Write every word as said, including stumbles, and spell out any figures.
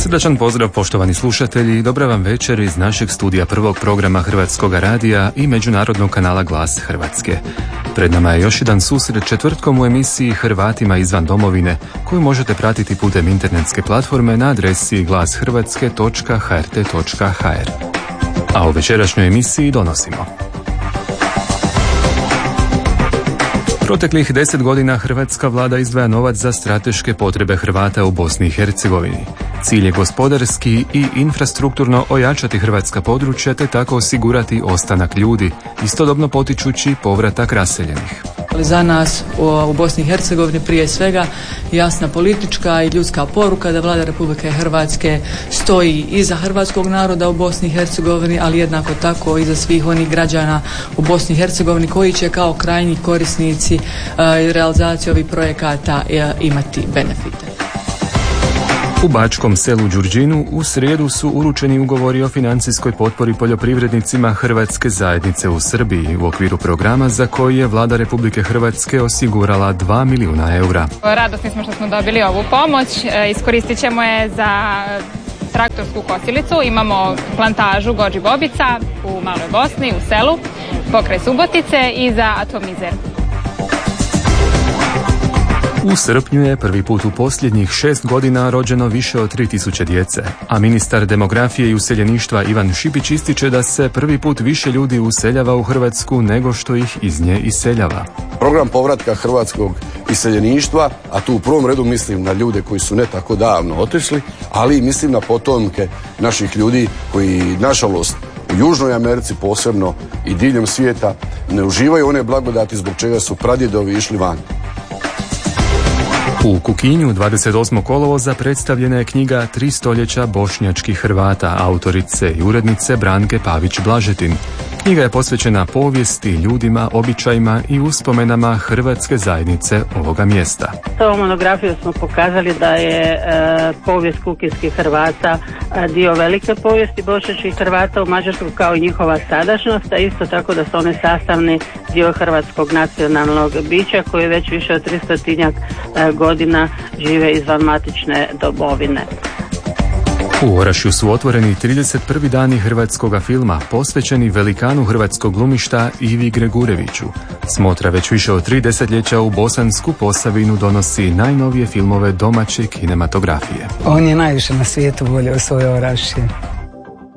Srdačan pozdrav poštovani slušatelji, dobra vam večer iz našeg studija prvog programa Hrvatskog radija i međunarodnog kanala Glas Hrvatske. Pred nama je još jedan susret četvrtkom u emisiji Hrvatima izvan domovine, koju možete pratiti putem internetske platforme na adresi glashrvatske točka h r t točka h r. A u večerašnjoj emisiji donosimo: proteklih deset godina hrvatska vlada izdvaja novac za strateške potrebe Hrvata u Bosni i Hercegovini. Cilj je gospodarski i infrastrukturno ojačati hrvatska područja te tako osigurati ostanak ljudi, istodobno potičući povratak raseljenih. Za nas u Bosni i Hercegovini prije svega jasna politička i ljudska poruka da vlada Republike Hrvatske stoji iza hrvatskog naroda u Bosni i Hercegovini, ali jednako tako i za svih onih građana u Bosni i Hercegovini koji će kao krajnji korisnici realizacije ovih projekata imati benefite. U bačkom selu Đurđinu u srijedu su uručeni ugovori o financijskoj potpori poljoprivrednicima Hrvatske zajednice u Srbiji u okviru programa za koji je vlada Republike Hrvatske osigurala dva milijuna eura. Radosni smo što smo dobili ovu pomoć, iskoristit ćemo je za traktorsku kosilicu. Imamo plantažu Gođi Bobica u Maloj Bosni, u selu, pokraj Subotice i za atomizer. U srpnju je prvi put u posljednjih šest godina rođeno više od tri tisuće djece, a ministar demografije i useljeništva Ivan Šipić ističe da se prvi put više ljudi useljava u Hrvatsku nego što ih iz nje iseljava. Program povratka hrvatskog iseljeništva, a tu u prvom redu mislim na ljude koji su ne tako davno otišli, ali i mislim na potomke naših ljudi koji, nažalost, u Južnoj Americi posebno i diljem svijeta ne uživaju one blagodati zbog čega su pradjedovi išli van. U Kukinju dvadeset osmog kolovoza predstavljena je knjiga Tri stoljeća bošnjačkih Hrvata autorice i urednice Branke Pavić-Blažetin. Knjiga je posvećena povijesti, ljudima, običajima i uspomenama hrvatske zajednice ovoga mjesta. S ovom monografijom smo pokazali da je e, povijest kukinskih Hrvata e, dio velike povijesti bošnjačkih Hrvata u Mađarskoj kao i njihova sadašnjost, a isto tako da su one sastavni dio hrvatskog nacionalnog bića koji već više od tristotinjak e, godina žive izvan matične domovine. U Orašju su otvoreni trideset prvi dani hrvatskoga filma posvećeni velikanu hrvatskog glumišta Ivi Gregureviću. Smotra već više od tri desetljeća u Bosansku Posavinu donosi najnovije filmove domaće kinematografije. On je najviše na svijetu volio svoje Orašje.